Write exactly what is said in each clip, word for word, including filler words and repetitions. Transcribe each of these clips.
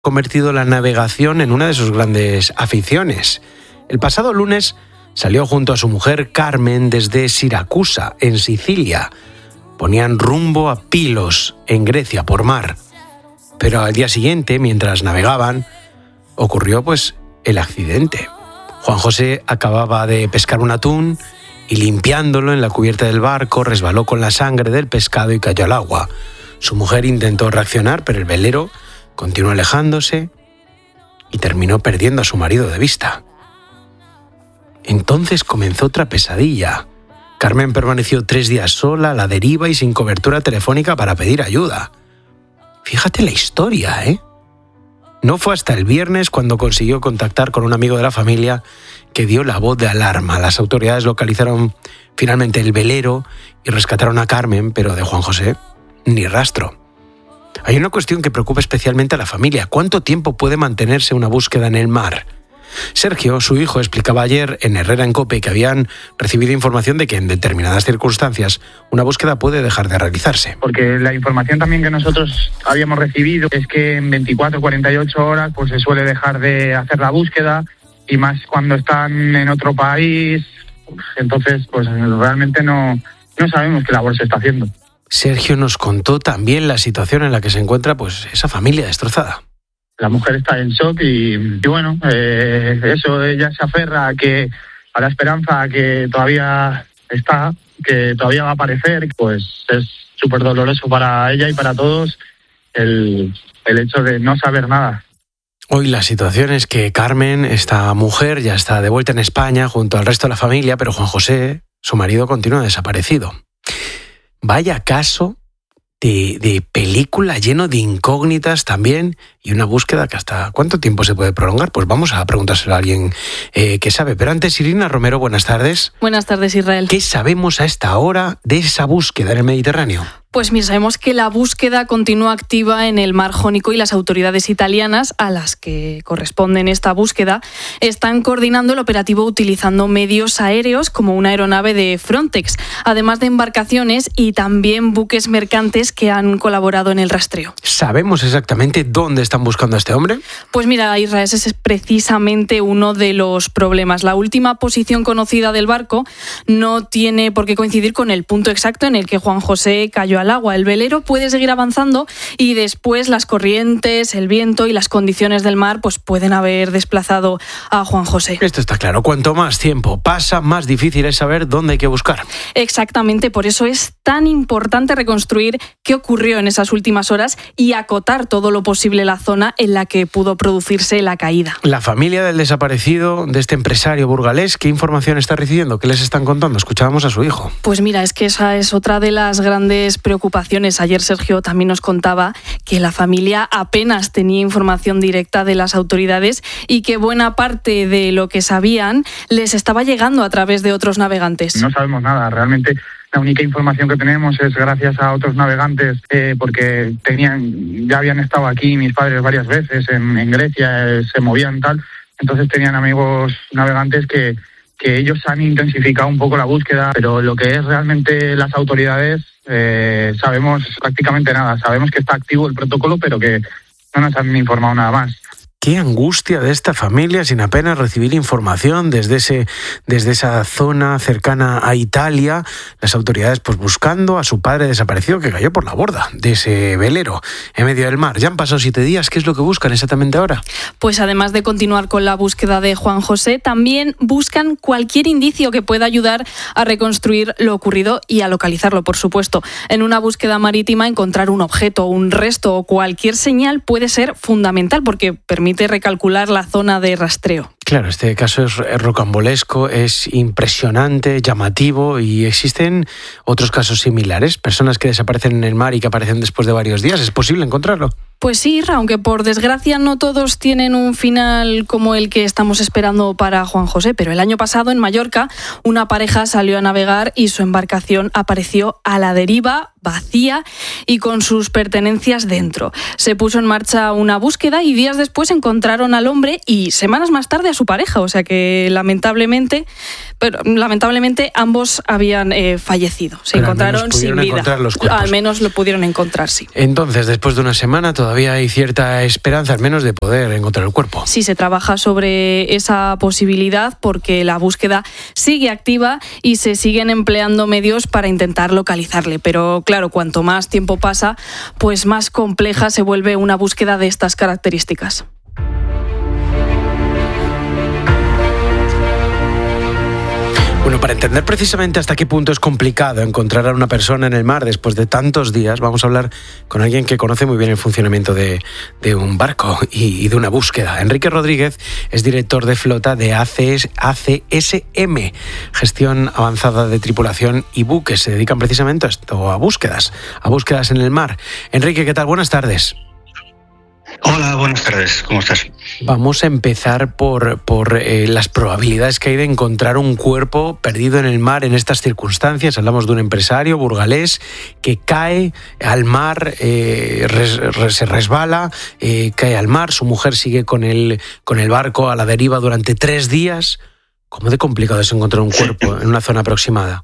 convertido la navegación en una de sus grandes aficiones. El pasado lunes salió junto a su mujer Carmen desde Siracusa, en Sicilia. Ponían rumbo a Pilos, en Grecia, por mar. Pero al día siguiente, mientras navegaban, ocurrió pues el accidente. Juan José acababa de pescar un atún y, limpiándolo en la cubierta del barco, resbaló con la sangre del pescado y cayó al agua. Su mujer intentó reaccionar, pero el velero continuó alejándose y terminó perdiendo a su marido de vista. Entonces comenzó otra pesadilla. Carmen permaneció tres días sola, a la deriva y sin cobertura telefónica para pedir ayuda. Fíjate la historia, ¿eh? No fue hasta el viernes cuando consiguió contactar con un amigo de la familia que dio la voz de alarma. Las autoridades localizaron finalmente el velero y rescataron a Carmen, pero de Juan José ni rastro. Hay una cuestión que preocupa especialmente a la familia. ¿Cuánto tiempo puede mantenerse una búsqueda en el mar? Sergio, su hijo, explicaba ayer en Herrera en COPE que habían recibido información de que en determinadas circunstancias una búsqueda puede dejar de realizarse. Porque la información también que nosotros habíamos recibido es que en veinticuatro a cuarenta y ocho horas pues se suele dejar de hacer la búsqueda, y más cuando están en otro país. Entonces pues realmente no, no sabemos qué labor se está haciendo. Sergio nos contó también la situación en la que se encuentra pues esa familia destrozada. La mujer está en shock y, y bueno, eh, eso, ella se aferra a, que, a la esperanza que todavía está, que todavía va a aparecer. Pues es súper doloroso para ella y para todos el, el hecho de no saber nada. Hoy la situación es que Carmen, esta mujer, ya está de vuelta en España junto al resto de la familia, pero Juan José, su marido, continúa desaparecido. Vaya caso de, de película lleno de incógnitas también, y una búsqueda que hasta ¿cuánto tiempo se puede prolongar? Pues vamos a preguntárselo a alguien eh, que sabe. Pero antes, Irina Romero, buenas tardes. Buenas tardes, Israel. ¿Qué sabemos a esta hora de esa búsqueda en el Mediterráneo? Pues mira, sabemos que la búsqueda continúa activa en el Mar Jónico y las autoridades italianas, a las que corresponden esta búsqueda, están coordinando el operativo utilizando medios aéreos como una aeronave de Frontex, además de embarcaciones y también buques mercantes que han colaborado en el rastreo. ¿Sabemos exactamente dónde están buscando a este hombre? Pues mira, Israel, ese es precisamente uno de los problemas. La última posición conocida del barco no tiene por qué coincidir con el punto exacto en el que Juan José cayó al agua. El velero puede seguir avanzando y después las corrientes, el viento y las condiciones del mar pues pueden haber desplazado a Juan José. Esto está claro. Cuanto más tiempo pasa, más difícil es saber dónde hay que buscar. Exactamente, por eso es tan importante reconstruir qué ocurrió en esas últimas horas y acotar todo lo posible la zona en la que pudo producirse la caída. La familia del desaparecido, de este empresario burgalés, ¿qué información está recibiendo? ¿Qué les están contando? Escuchábamos a su hijo. Pues mira, es que esa es otra de las grandes preocupaciones. Ayer Sergio también nos contaba que la familia apenas tenía información directa de las autoridades y que buena parte de lo que sabían les estaba llegando a través de otros navegantes. No sabemos nada, realmente. La única información que tenemos es gracias a otros navegantes, eh, porque tenían, ya habían estado aquí mis padres varias veces en, en Grecia, eh, se movían tal, entonces tenían amigos navegantes que, que ellos han intensificado un poco la búsqueda, pero lo que es realmente las autoridades, eh, sabemos prácticamente nada. Sabemos que está activo el protocolo, pero que no nos han informado nada más. Qué angustia de esta familia sin apenas recibir información desde ese, desde esa zona cercana a Italia. Las autoridades pues buscando a su padre desaparecido que cayó por la borda de ese velero en medio del mar. Ya han pasado siete días. ¿Qué es lo que buscan exactamente ahora? Pues además de continuar con la búsqueda de Juan José, también buscan cualquier indicio que pueda ayudar a reconstruir lo ocurrido y a localizarlo, por supuesto. En una búsqueda marítima, encontrar un objeto, un resto o cualquier señal puede ser fundamental porque permite recalcular la zona de rastreo. Claro, este caso es rocambolesco, es impresionante, llamativo, y existen otros casos similares, personas que desaparecen en el mar y que aparecen después de varios días. ¿Es posible encontrarlo? Pues sí, aunque por desgracia no todos tienen un final como el que estamos esperando para Juan José, pero el año pasado en Mallorca una pareja salió a navegar y su embarcación apareció a la deriva, vacía y con sus pertenencias dentro. Se puso en marcha una búsqueda y días después encontraron al hombre y semanas más tarde a su pareja, o sea que lamentablemente, pero lamentablemente ambos habían eh, fallecido. Se pero encontraron sin vida. Al menos lo pudieron encontrar, sí. Entonces, después de una semana todavía todavía hay cierta esperanza, al menos, de poder encontrar el cuerpo. Sí, se trabaja sobre esa posibilidad porque la búsqueda sigue activa y se siguen empleando medios para intentar localizarle. Pero claro, cuanto más tiempo pasa, pues más compleja se vuelve una búsqueda de estas características. Bueno, para entender precisamente hasta qué punto es complicado encontrar a una persona en el mar después de tantos días, vamos a hablar con alguien que conoce muy bien el funcionamiento de, de un barco y, y de una búsqueda. Enrique Rodríguez es director de flota de A C S M, Gestión Avanzada de Tripulación y Buques. Se dedican precisamente a esto, a búsquedas, a búsquedas en el mar. Enrique, ¿qué tal? Buenas tardes. Hola, buenas tardes. ¿Cómo estás? Vamos a empezar por, por eh, las probabilidades que hay de encontrar un cuerpo perdido en el mar en estas circunstancias. Hablamos de un empresario burgalés que cae al mar, eh, res, res, se resbala, eh, cae al mar, su mujer sigue con el, con el barco a la deriva durante tres días. ¿Cómo de complicado es encontrar un cuerpo en una zona aproximada?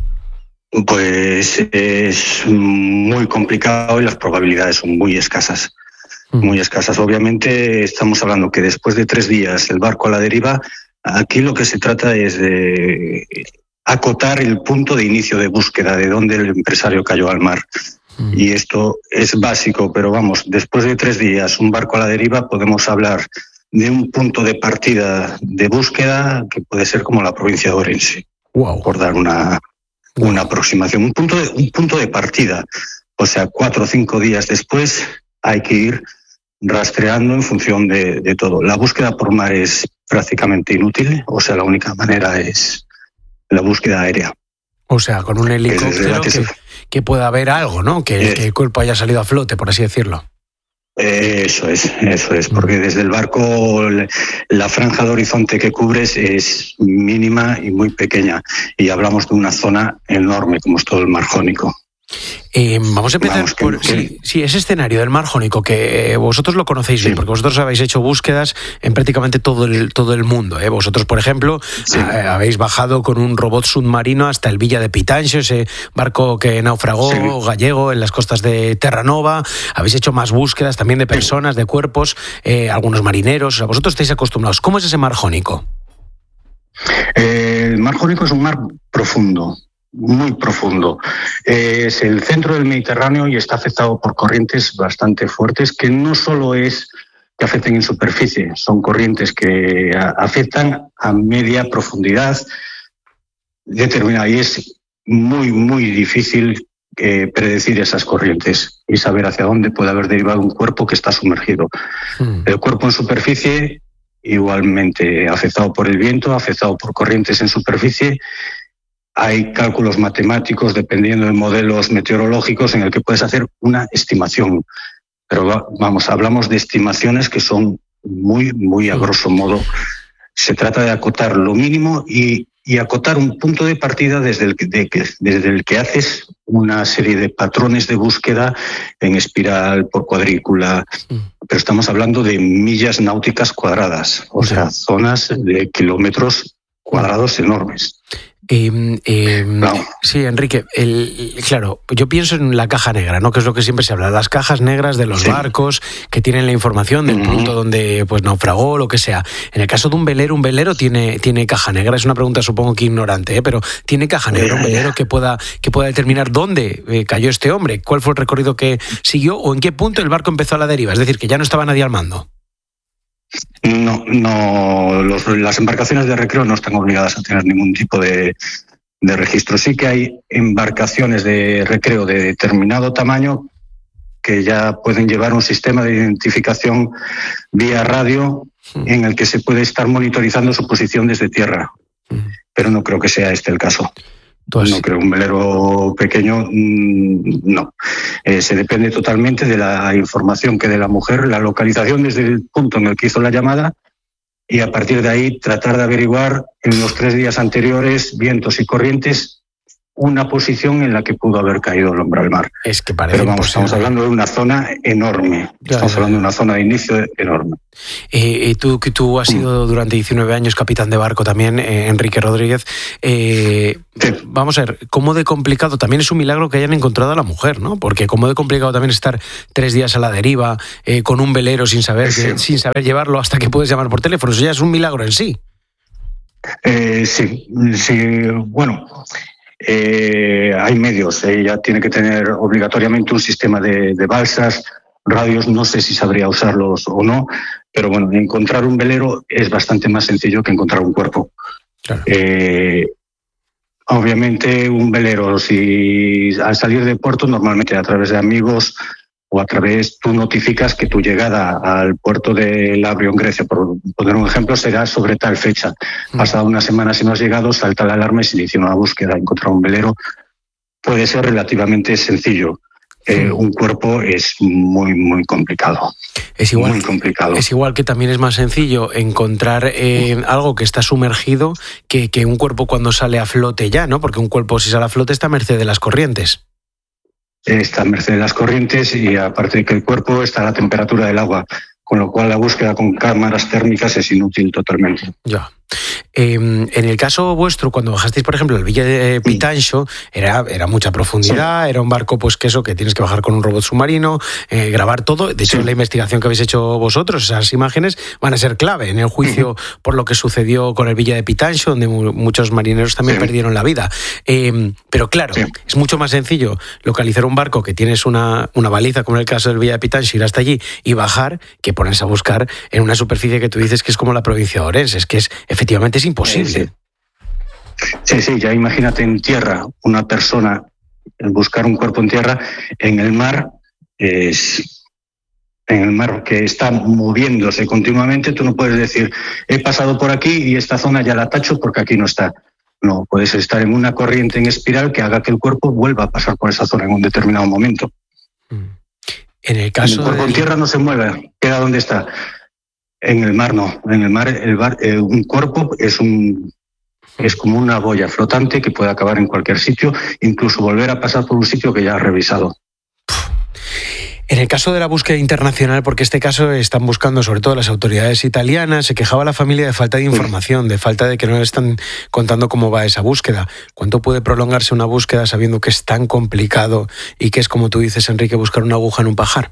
Pues es muy complicado y las probabilidades son muy escasas. Muy escasas. Obviamente estamos hablando que después de tres días el barco a la deriva, aquí lo que se trata es de acotar el punto de inicio de búsqueda, de dónde el empresario cayó al mar. Mm. Y esto es básico, pero vamos, después de tres días un barco a la deriva podemos hablar de un punto de partida de búsqueda que puede ser como la provincia de Orense, wow. por dar una, una aproximación. Un punto de, un punto de partida, o sea, cuatro o cinco días después hay que ir rastreando en función de, de todo. La búsqueda por mar es prácticamente inútil, o sea, la única manera es la búsqueda aérea. O sea, con un helicóptero que, que, se... que pueda haber algo, ¿no? Que, que el cuerpo haya salido a flote, por así decirlo. Eso es, eso es, porque desde el barco la franja de horizonte que cubres es mínima y muy pequeña, y hablamos de una zona enorme como es todo el mar Jónico. Eh, vamos a empezar vamos, que, por que... sí, sí, ese escenario del mar Jónico, que vosotros lo conocéis sí. bien, porque vosotros habéis hecho búsquedas en prácticamente todo el, todo el mundo. ¿eh? Vosotros, por ejemplo, sí. a, habéis bajado con un robot submarino hasta el Villa de Pitanxo, ese barco que naufragó sí. gallego en las costas de Terranova. Habéis hecho más búsquedas también de personas, de cuerpos, eh, algunos marineros. O sea, vosotros estáis acostumbrados. ¿Cómo es ese mar Jónico? Eh, el mar Jónico es un mar profundo. Muy profundo. Es el centro del Mediterráneo y está afectado por corrientes bastante fuertes que no solo es que afecten en superficie, son corrientes que afectan a media profundidad determinada y es muy, muy difícil eh, predecir esas corrientes y saber hacia dónde puede haber derivado un cuerpo que está sumergido. Mm. El cuerpo en superficie igualmente afectado por el viento, afectado por corrientes en superficie. Hay cálculos matemáticos, dependiendo de modelos meteorológicos, en el que puedes hacer una estimación. Pero vamos, hablamos de estimaciones que son muy, muy a grosso modo. Se trata de acotar lo mínimo y, y acotar un punto de partida desde el, que, de, desde el que haces una serie de patrones de búsqueda en espiral, por cuadrícula. Pero estamos hablando de millas náuticas cuadradas, o sea, zonas de kilómetros cuadrados enormes. Eh, eh, no. Sí, Enrique, el, claro, yo pienso en la caja negra, ¿no? Que es lo que siempre se habla, las cajas negras de los sí. barcos que tienen la información del uh-huh. punto donde pues naufragó, lo que sea. En el caso de un velero, un velero tiene, tiene caja negra. Es una pregunta supongo que ignorante, ¿eh? Pero ¿tiene caja negra un velero que pueda, que pueda determinar dónde eh, cayó este hombre? ¿Cuál fue el recorrido que siguió o en qué punto el barco empezó a la deriva? Es decir, que ya no estaba nadie al mando. No, no los, las embarcaciones de recreo no están obligadas a tener ningún tipo de, de registro. Sí que hay embarcaciones de recreo de determinado tamaño que ya pueden llevar un sistema de identificación vía radio en el que se puede estar monitorizando su posición desde tierra, pero no creo que sea este el caso. No creo, un velero pequeño, no. Eh, se depende totalmente de la información que dé la mujer, la localización desde el punto en el que hizo la llamada y a partir de ahí tratar de averiguar en los tres días anteriores vientos y corrientes una posición en la que pudo haber caído el hombre al mar. Es que parece Pero vamos, imposible. estamos hablando de una zona enorme. Ya, estamos ya, hablando ya. de una zona de inicio enorme. Eh, tú, que tú has sido durante diecinueve años capitán de barco también, eh, Enrique Rodríguez. Eh, Sí. Vamos a ver, ¿cómo de complicado? También es un milagro que hayan encontrado a la mujer, ¿no? Porque cómo de complicado también estar tres días a la deriva, eh, con un velero sin saber, Sí. sin saber llevarlo hasta que puedes llamar por teléfono. Eso ya es un milagro en sí. Eh, sí, sí, bueno, eh, hay medios. Ella tiene que tener obligatoriamente un sistema de, de balsas, radios, no sé si sabría usarlos o no, pero bueno, encontrar un velero es bastante más sencillo que encontrar un cuerpo. Claro. Eh, obviamente un velero, si al salir de puerto, normalmente a través de amigos o a través, tú notificas que tu llegada al puerto de Labrio en Grecia, por poner un ejemplo, será sobre tal fecha. Mm. Pasada una semana, si no has llegado, salta la alarma y se inicia una búsqueda. Encontrar un velero puede ser relativamente sencillo. Eh, un cuerpo es muy, muy complicado. Es igual, muy complicado. Es igual que también es más sencillo encontrar eh, algo que está sumergido que, que un cuerpo cuando sale a flote ya, ¿no? Porque un cuerpo, si sale a flote, está a merced de las corrientes. Está a merced de las corrientes y aparte de que el cuerpo está a la temperatura del agua, con lo cual la búsqueda con cámaras térmicas es inútil totalmente. Ya. Eh, en el caso vuestro, cuando bajasteis, por ejemplo, el Villa de Pitancho, era, era mucha profundidad, sí. Era un barco, pues que eso, que tienes que bajar con un robot submarino, eh, grabar todo. De hecho, sí. La investigación que habéis hecho vosotros, esas imágenes van a ser clave en el juicio uh-huh. por lo que sucedió con el Villa de Pitancho, donde mu- muchos marineros también sí. perdieron la vida. Eh, pero claro, sí. es mucho más sencillo localizar un barco que tienes una, una baliza, como en el caso del Villa de Pitancho, ir hasta allí y bajar, que ponerse a buscar en una superficie que tú dices que es como la provincia de Orense. Es que es efectivamente es imposible. Sí, sí, ya imagínate en tierra una persona buscar un cuerpo en tierra, en el mar es en el mar que está moviéndose continuamente, tú no puedes decir he pasado por aquí y esta zona ya la tacho porque aquí no está. No, puedes estar en una corriente en espiral que haga que el cuerpo vuelva a pasar por esa zona en un determinado momento. En el caso el cuerpo de... en tierra no se mueve, queda donde está. En el mar no, en el mar, el bar, eh, un cuerpo es un es como una boya flotante que puede acabar en cualquier sitio, incluso volver a pasar por un sitio que ya has revisado. En el caso de la búsqueda internacional, porque este caso están buscando sobre todo las autoridades italianas, se quejaba la familia de falta de información, de falta de que no le están contando cómo va esa búsqueda. ¿Cuánto puede prolongarse una búsqueda sabiendo que es tan complicado y que es, como tú dices, Enrique, buscar una aguja en un pajar?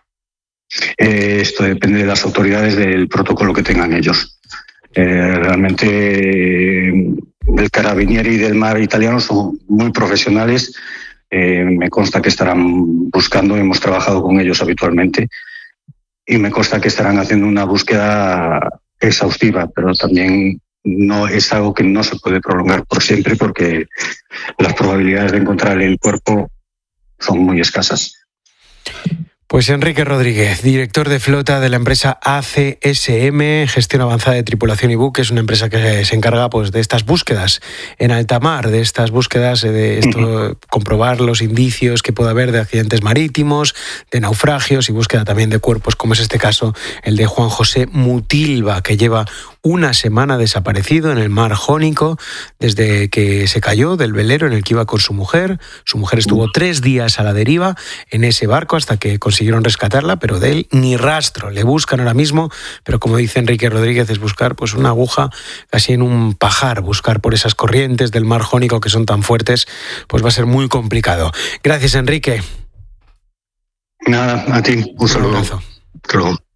Eh, esto depende de las autoridades, del protocolo que tengan ellos. Eh, realmente eh, el Carabinieri del mar italiano son muy profesionales. Eh, me consta que estarán buscando, hemos trabajado con ellos habitualmente y me consta que estarán haciendo una búsqueda exhaustiva, pero también no es algo que no se puede prolongar por siempre porque las probabilidades de encontrar el cuerpo son muy escasas. Pues Enrique Rodríguez, director de flota de la empresa A C S M, Gestión Avanzada de Tripulación y Buques, una empresa que se encarga pues de estas búsquedas en alta mar, de estas búsquedas, de esto, uh-huh. comprobar los indicios que pueda haber de accidentes marítimos, de naufragios y búsqueda también de cuerpos, como es este caso, el de Juan José Mutilva, que lleva una semana desaparecido en el mar Jónico desde que se cayó del velero en el que iba con su mujer. Su mujer estuvo tres días a la deriva en ese barco hasta que consiguieron rescatarla, pero de él ni rastro. Le buscan ahora mismo, pero como dice Enrique Rodríguez, es buscar pues una aguja casi en un pajar, buscar por esas corrientes del mar Jónico que son tan fuertes, pues va a ser muy complicado. Gracias, Enrique. Nada, a ti. Un saludo. Un abrazo. Hasta luego.